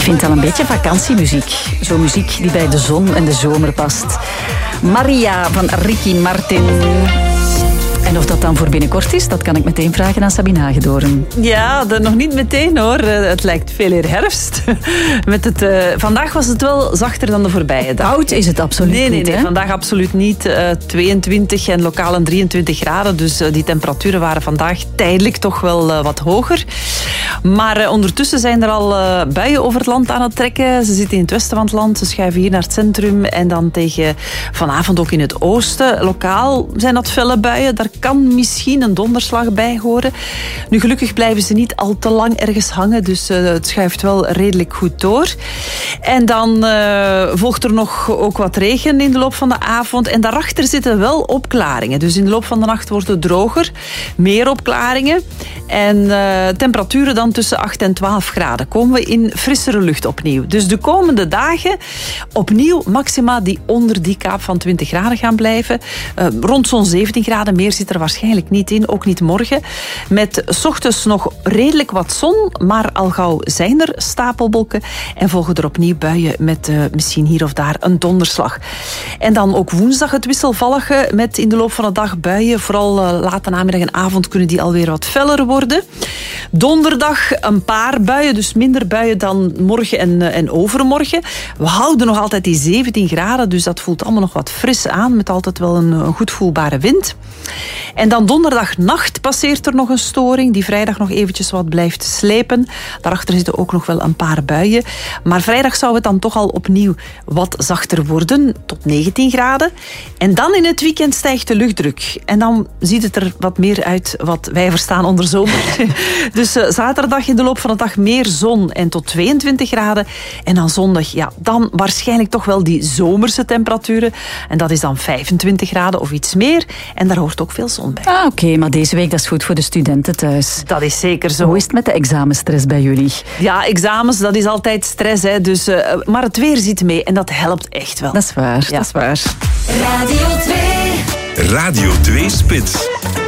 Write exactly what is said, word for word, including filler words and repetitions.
vind dat een beetje vakantiemuziek. Zo muziek die bij de zon en de zomer past. Maria van Ricky Martin. En of dat dan voor binnenkort is, dat kan ik meteen vragen aan Sabine Hagedoorn. Ja, dat nog niet meteen hoor. Het lijkt veel eer herfst. Met het, uh, vandaag was het wel zachter dan de voorbije dag. Koud is het absoluut nee, nee, niet. Nee, hè? vandaag absoluut niet. Uh, tweeëntwintig en lokaal een drieëntwintig graden. Dus uh, die temperaturen waren vandaag tijdelijk toch wel uh, wat hoger. Maar uh, ondertussen zijn er al uh, buien over het land aan het trekken. Ze zitten in het westen van het land. Ze schuiven hier naar het centrum. En dan tegen vanavond ook in het oosten. Lokaal zijn dat felle buien. Daar kan misschien een donderslag bij horen. Nu, gelukkig blijven ze niet al te lang ergens hangen. Dus uh, het schuift wel redelijk goed door. En dan uh, volgt er nog ook wat regen in de loop van de avond. En daarachter zitten wel opklaringen. Dus in de loop van de nacht wordt het droger. Meer opklaringen. En uh, temperaturen dan tussen acht en twaalf graden. Komen we in frissere lucht opnieuw. Dus de komende dagen opnieuw maxima die onder die kaap van twintig graden gaan blijven. Uh, rond zo'n zeventien graden. Meer zit er waarschijnlijk niet in. Ook niet morgen. Met 's ochtends nog redelijk wat zon. Maar al gauw zijn er stapelwolken. En volgen er opnieuw buien met uh, misschien hier of daar een donderslag. En dan ook woensdag het wisselvallige. Met in de loop van de dag buien. Vooral uh, late namiddag en avond kunnen die alweer wat feller worden. Donderdag een paar buien. Dus minder buien dan morgen en, uh, en overmorgen. We houden nog altijd die zeventien graden. Dus dat voelt allemaal nog wat fris aan. Met altijd wel een, een goed voelbare wind. En dan donderdagnacht passeert er nog een storing. Die vrijdag nog eventjes wat blijft slepen. Daarachter zitten ook nog wel een paar buien. Maar vrijdag zou het dan toch al opnieuw wat zachter worden. Tot negentien graden. En dan in het weekend stijgt de luchtdruk. En dan ziet het er wat meer uit wat wij verstaan onder zomer. Dus uh, zaterdag in de loop van de dag meer zon en tot tweeëntwintig graden. En dan zondag, ja, dan waarschijnlijk toch wel die zomerse temperaturen. En dat is dan vijfentwintig graden of iets meer. En daar hoort ook veel zon bij. Ah, oké, okay, maar deze week dat is goed voor de studenten thuis. Dat is zeker zo. Hoe is het met de examenstress bij jullie? Ja, examens, dat is altijd stress. Hè. Dus, uh, maar het weer zit mee en dat helpt echt wel. Dat is waar, ja. dat is waar. Radio twee. Radio twee Spits.